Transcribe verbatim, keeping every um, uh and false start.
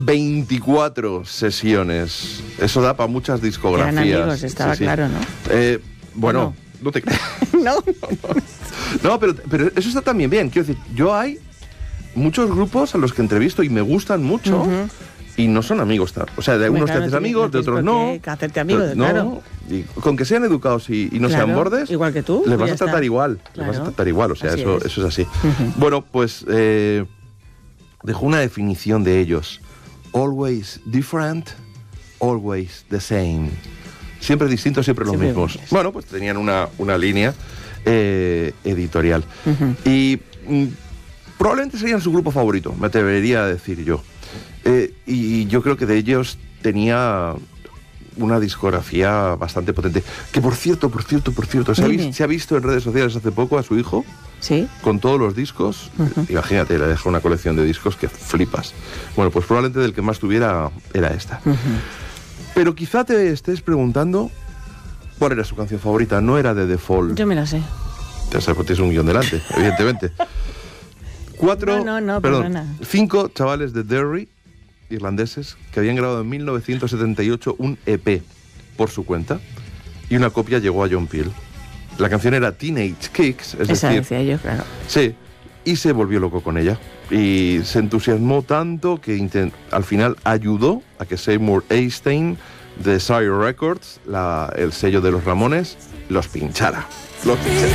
veinticuatro sesiones. Eso da para muchas discografías. Eran amigos, estaba sí, sí. claro, ¿no? Eh, bueno, no? no te creas. No. No, pero, pero eso está también bien. Quiero decir, yo hay muchos grupos a los que entrevisto y me gustan mucho. Uh-huh. Y no son amigos, o sea, de algunos claro, te haces amigos, de otros no. Que hacerte amigos, no, claro. Y con que sean educados y, y no claro, sean bordes, igual que tú, les vas a tratar está. igual, Claro. les vas a tratar igual, o sea, así eso es. eso es así. Uh-huh. Bueno, pues eh, dejó una definición de ellos: always different, always the same. Siempre distintos, siempre los siempre mismos. Bien. Bueno, pues tenían una, una línea eh, editorial. Uh-huh. Y mm, probablemente serían su grupo favorito, me atrevería a decir yo. Eh, y yo creo que de ellos tenía una discografía bastante potente. Que por cierto, por cierto, por cierto, ¿se ha, visto, se ha visto en redes sociales hace poco a su hijo? Sí. Con todos los discos. Uh-huh. Imagínate, le dejó una colección de discos que flipas. Bueno, pues probablemente del que más tuviera era esta. Uh-huh. Pero quizá te estés preguntando cuál era su canción favorita. No era de The Fall. Yo me la sé. Ya sabes, porque tienes un guión delante, evidentemente. Cuatro, no, no, no, perdón, perdona. cinco chavales de Derry, irlandeses, que habían grabado en mil novecientos setenta y ocho un E P por su cuenta, y una copia llegó a John Peel. La canción era Teenage Kicks, es Esa decir... decía yo, claro. Sí, y se volvió loco con ella. Y se entusiasmó tanto que intent- al final ayudó a que Seymour Einstein de Sire Records, la, el sello de los Ramones, los pinchara. Los pinchara.